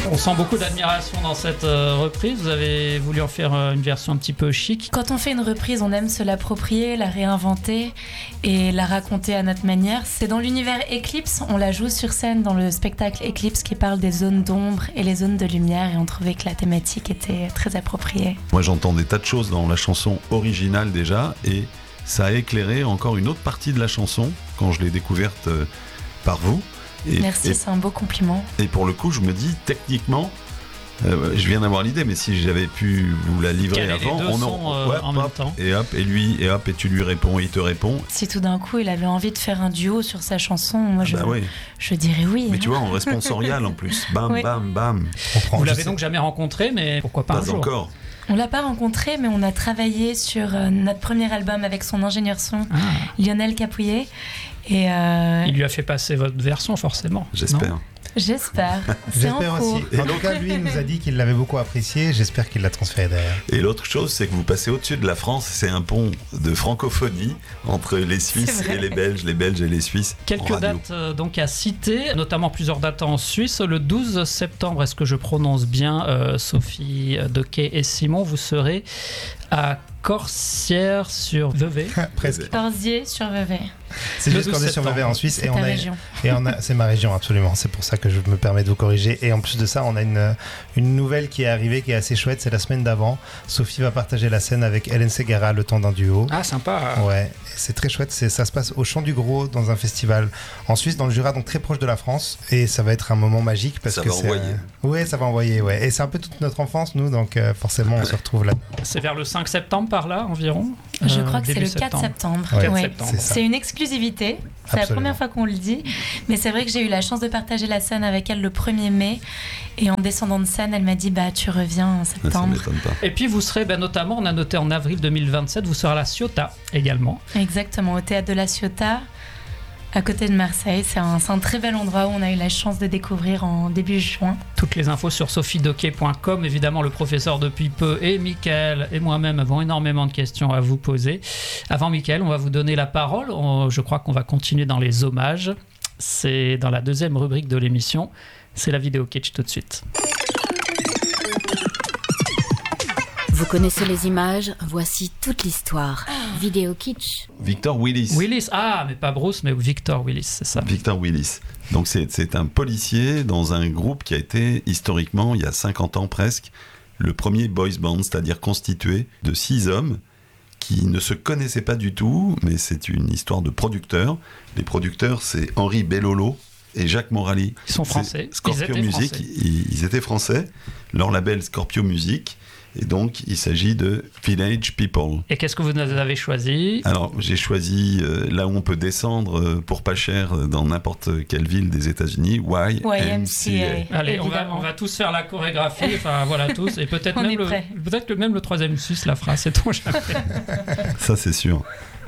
On sent beaucoup d'admiration dans cette reprise. Vous avez voulu en faire une version un petit peu chic. Quand on fait une reprise, on aime se l'approprier, la réinventer et la raconter à notre manière. C'est dans l'univers Eclipse, on la joue sur scène dans le spectacle Eclipse qui parle des zones d'ombre et les zones de lumière et on trouvait que la thématique était très appropriée. Moi j'entends des tas de choses dans la chanson originale déjà et ça a éclairé encore une autre partie de la chanson quand je l'ai découverte par vous. Merci, c'est un beau compliment. Et pour le coup, je me dis, techniquement, je viens d'avoir l'idée, mais si j'avais pu vous la livrer avant, en même temps. Et tu lui réponds, il te répond. Si tout d'un coup, il avait envie de faire un duo sur sa chanson, moi je dirais oui. Mais tu vois, en responsorial en plus. Bam, oui. Bam, bam. Vous l'avez donc jamais rencontré, mais pourquoi pas un jour. Encore. On l'a pas rencontré, mais on a travaillé sur notre premier album avec son ingénieur son, Lionel Capouillet. Et il lui a fait passer votre version, forcément. J'espère. J'espère. J'espère aussi. En tout cas, lui, il nous a dit qu'il l'avait beaucoup apprécié. J'espère qu'il l'a transféré derrière. Et l'autre chose, c'est que vous passez au-dessus de la France. C'est un pont de francophonie entre les Suisses et les Belges et les Suisses. Quelques dates donc à citer, notamment plusieurs dates en Suisse. Le 12 septembre, est-ce que je prononce bien, Sophie Doquet et Simon, vous serez à Corsières-sur-Vevey. Presque. Corsier-sur-Vevey. C'est juste Corsier-sur-Vevey en Suisse. C'est ta région. C'est ma région, absolument. C'est pour ça que je me permets de vous corriger. Et en plus de ça, on a une nouvelle qui est arrivée, qui est assez chouette. C'est la semaine d'avant. Sophie va partager la scène avec Hélène Ségara, le temps d'un duo. Ah, sympa. Ouais, c'est très chouette. Ça se passe au Chant du Gros, dans un festival en Suisse, dans le Jura, donc très proche de la France. Et ça va être un moment magique parce que envoyer. Ouais, ça va envoyer. Ouais. Et c'est un peu toute notre enfance, nous. Donc forcément, on se retrouve là. C'est vers le 5 septembre par là environ. Je crois que c'est le 4 septembre. Ouais, c'est une exclusivité. C'est la première fois qu'on le dit. Mais c'est vrai que j'ai eu la chance de partager la scène avec elle le 1er mai. Et en descendant de scène, elle m'a dit tu reviens en septembre. Ça m'étonne pas. Et puis vous serez notamment, on a noté en avril 2027, vous serez à la Ciotat également. Exactement, au théâtre de la Ciotat, à côté de Marseille. C'est un très bel endroit où on a eu la chance de découvrir en début juin. Toutes les infos sur sophiedoquet.com. Évidemment, le professeur depuis peu et Mickaël et moi-même avons énormément de questions à vous poser. Avant Mickaël, on va vous donner la parole. Je crois qu'on va continuer dans les hommages. C'est dans la deuxième rubrique de l'émission. C'est la vidéo kitsch tout de suite. Vous connaissez les images, voici toute l'histoire. Vidéo kitsch. Victor Willis. Mais pas Bruce, mais Victor Willis, c'est ça. Victor Willis. Donc c'est un policier dans un groupe qui a été, historiquement, il y a 50 ans presque, le premier boys band, c'est-à-dire constitué de 6 hommes qui ne se connaissaient pas du tout, mais c'est une histoire de producteurs. Les producteurs, c'est Henri Bellolo et Jacques Morali. Ils sont français. Scorpio Music, ils étaient français. Leur label Scorpio Music. Et donc, il s'agit de Village People. Et qu'est-ce que vous avez choisi ? Alors, j'ai choisi là où on peut descendre pour pas cher dans n'importe quelle ville des États-Unis, YMCA. Allez, on va tous faire la chorégraphie, enfin voilà, tous. Et peut-être même le troisième Suisse la fera, c'est ton jamais. Ça, c'est sûr.